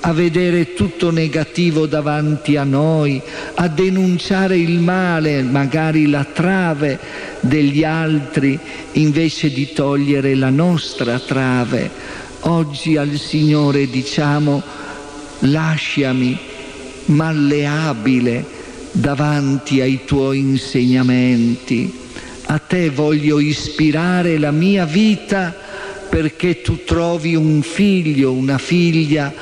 a vedere tutto negativo davanti a noi, a denunciare il male, magari la trave degli altri, invece di togliere la nostra trave. Oggi al Signore diciamo: lasciami malleabile davanti ai tuoi insegnamenti. A te voglio ispirare la mia vita, perché tu trovi un figlio, una figlia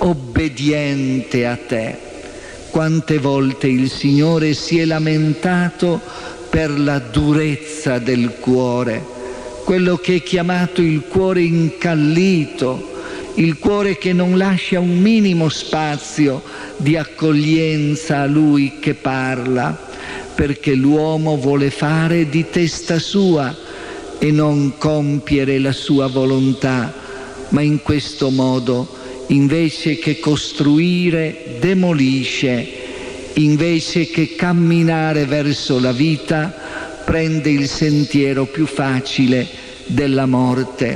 obbediente a te. Quante volte il Signore si è lamentato per la durezza del cuore, quello che è chiamato il cuore incallito, il cuore che non lascia un minimo spazio di accoglienza a Lui che parla, perché l'uomo vuole fare di testa sua e non compiere la sua volontà, ma in questo modo, invece che costruire, demolisce, invece che camminare verso la vita, prende il sentiero più facile della morte.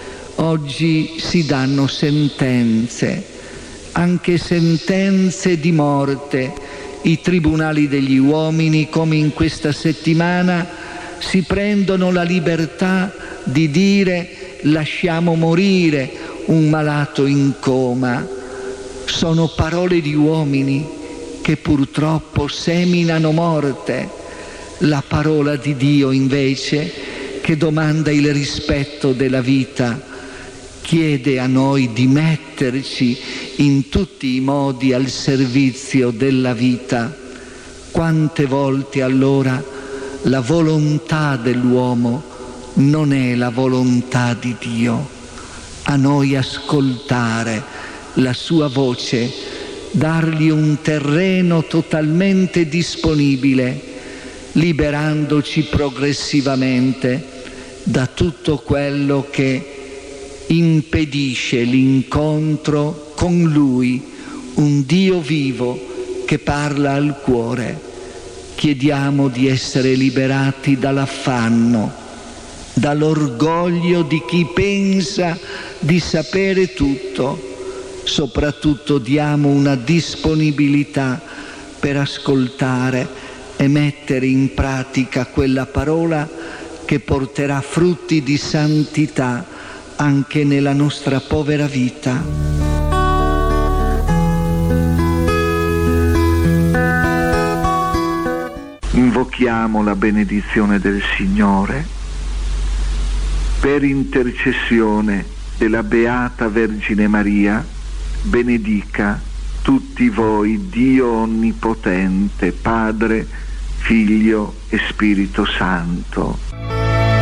Oggi si danno sentenze, anche sentenze di morte. I tribunali degli uomini, come in questa settimana, si prendono la libertà di dire: lasciamo morire un malato in coma. Sono parole di uomini che purtroppo seminano morte. La parola di Dio invece, che domanda il rispetto della vita, chiede a noi di metterci in tutti i modi al servizio della vita. Quante volte allora la volontà dell'uomo non è la volontà di Dio? A noi ascoltare la sua voce, dargli un terreno totalmente disponibile, liberandoci progressivamente da tutto quello che impedisce l'incontro con Lui, un Dio vivo che parla al cuore. Chiediamo di essere liberati dall'affanno, dall'orgoglio di chi pensa di sapere tutto. Soprattutto diamo una disponibilità per ascoltare e mettere in pratica quella parola che porterà frutti di santità anche nella nostra povera vita. Invochiamo la benedizione del Signore. Per intercessione della Beata Vergine Maria, benedica tutti voi Dio Onnipotente, Padre, Figlio e Spirito Santo.